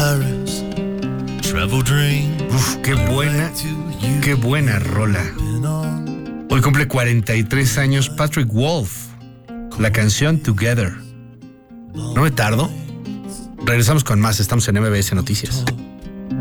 Paris, travel dream. Uf, qué buena rola. Hoy cumple 43 años Patrick Wolf. La canción Together. ¿No me tardo? Regresamos con más, estamos en MBS Noticias.